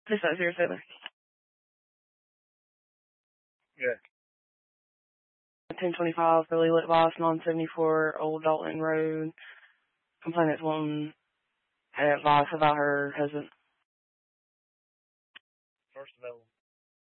Taylor. Yeah. 1025 Billy Litboss, 974 Old Dalton Road. Complainant's wanting advice about her husband. First of all,